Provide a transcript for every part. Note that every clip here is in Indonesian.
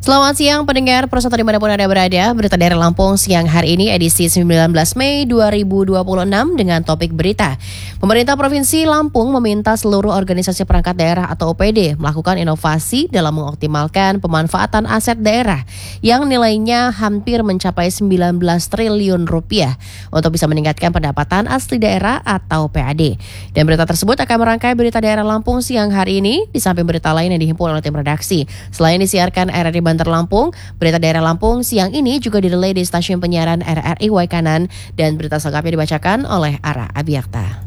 Selamat siang pendengar Pro 1 dimanapun Anda berada. Berita dari Lampung siang hari ini edisi 19 Mei 2026 dengan topik berita. Pemerintah Provinsi Lampung meminta seluruh organisasi perangkat daerah atau OPD melakukan inovasi dalam mengoptimalkan pemanfaatan aset daerah yang nilainya hampir mencapai 19 triliun rupiah untuk bisa meningkatkan pendapatan asli daerah atau PAD. Dan berita tersebut akan merangkai berita daerah Lampung siang hari ini di samping berita lain yang dihimpun oleh tim redaksi. Selain disiarkan RRI Banter Lampung, berita daerah Lampung siang ini juga didelay di stasiun penyiaran RRI Waikanan dan berita selengkapnya dibacakan oleh Ara Abiakta.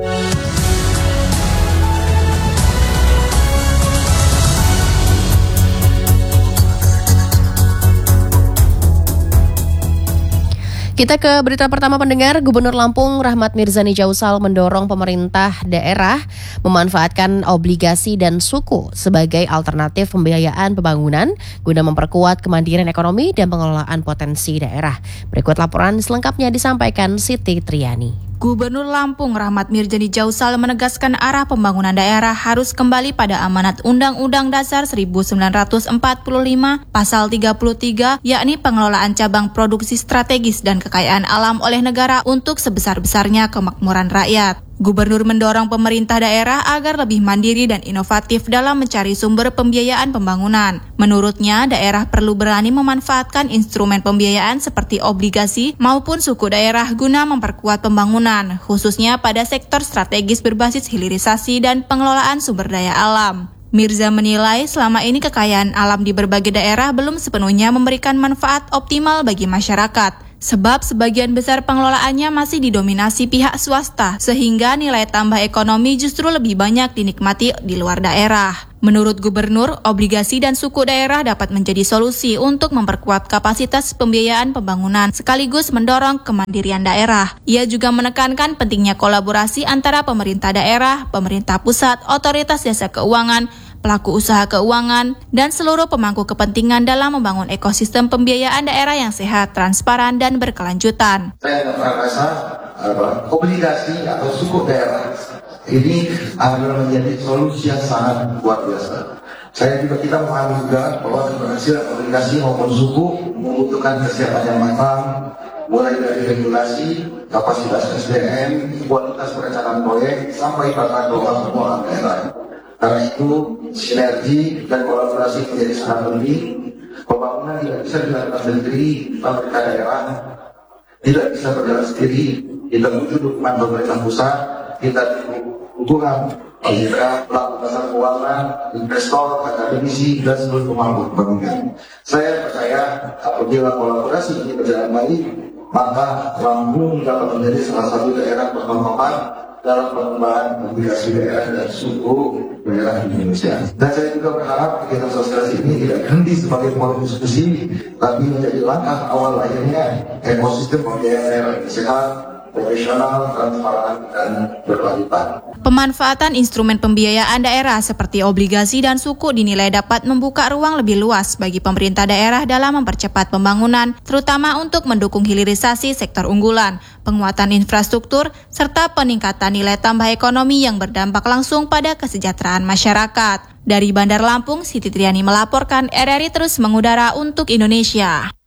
Kita ke berita pertama pendengar. Gubernur Lampung Rahmat Mirzani Jausal mendorong pemerintah daerah memanfaatkan obligasi dan suku sebagai alternatif pembiayaan pembangunan guna memperkuat kemandirian ekonomi dan pengelolaan potensi daerah. Berikut laporan selengkapnya disampaikan Siti Triani. Gubernur Lampung Rahmat Mirzani Jausal menegaskan arah pembangunan daerah harus kembali pada amanat Undang-Undang Dasar 1945 Pasal 33, yakni pengelolaan cabang produksi strategis dan kekayaan alam oleh negara untuk sebesar-besarnya kemakmuran rakyat. Gubernur mendorong pemerintah daerah agar lebih mandiri dan inovatif dalam mencari sumber pembiayaan pembangunan. Menurutnya, daerah perlu berani memanfaatkan instrumen pembiayaan seperti obligasi maupun suku daerah guna memperkuat pembangunan, khususnya pada sektor strategis berbasis hilirisasi dan pengelolaan sumber daya alam. Mirza menilai selama ini kekayaan alam di berbagai daerah belum sepenuhnya memberikan manfaat optimal bagi masyarakat. Sebab sebagian besar pengelolaannya masih didominasi pihak swasta, sehingga nilai tambah ekonomi justru lebih banyak dinikmati di luar daerah. Menurut Gubernur, obligasi dan suku daerah dapat menjadi solusi untuk memperkuat kapasitas pembiayaan pembangunan, sekaligus mendorong kemandirian daerah. Ia juga menekankan pentingnya kolaborasi antara pemerintah daerah, pemerintah pusat, otoritas jasa keuangan, pelaku usaha keuangan, dan seluruh pemangku kepentingan dalam membangun ekosistem pembiayaan daerah yang sehat, transparan, dan berkelanjutan. Saya merasa obligasi atau suku daerah ini adalah menjadi solusi yang sangat luar biasa. Kita memahami juga bahwa keberhasilan obligasi maupun suku membutuhkan kesiapan yang matang, mulai dari regulasi, kapasitas SDM, kualitas perencanaan proyek, sampai pada program keuangan daerah. Karena itu, sinergi dan kolaborasi menjadi sangat penting. Pembangunan tidak bisa dilakukan sendiri, pemerintah daerah tidak bisa berjalan sendiri. Kita butuh dukungan pemerintah pusat, kita dukungan pelaku pasar keuangan, investor, akademisi, dan seluruh pemangku kepentingan. Saya percaya apabila kolaborasi ini berjalan baik, maka Lampung dapat menjadi salah satu daerah bermanfaat dalam pengembangan obligasi daerah dan suku daerah di Indonesia. Dan saya juga berharap kegiatan sosialisasi ini tidak berhenti sebagai forum diskusi, tapi menjadi langkah awal lahirnya ekosistem pembiayaan daerah yang sehat, profesional, transparan, dan berkelanjutan. Pemanfaatan instrumen pembiayaan daerah seperti obligasi dan suku dinilai dapat membuka ruang lebih luas bagi pemerintah daerah dalam mempercepat pembangunan, terutama untuk mendukung hilirisasi sektor unggulan, penguatan infrastruktur, serta peningkatan nilai tambah ekonomi yang berdampak langsung pada kesejahteraan masyarakat. Dari Bandar Lampung, Siti Triani melaporkan, RRI terus mengudara untuk Indonesia.